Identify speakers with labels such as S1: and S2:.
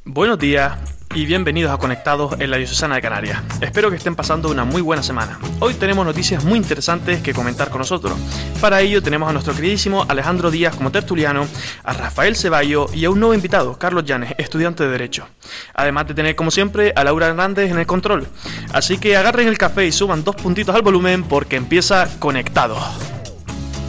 S1: Buenos días y bienvenidos a Conectados en la Diocesana de Canarias. Espero que estén pasando una muy buena semana. Hoy tenemos noticias muy interesantes que comentar con nosotros. Para ello tenemos a nuestro queridísimo Alejandro Díaz como tertuliano, a Rafael Ceballo y a un nuevo invitado, Carlos Llanes, estudiante de Derecho. Además de tener como siempre a Laura Hernández en el control. Así que agarren el café y suban 2 puntitos al volumen porque empieza Conectados.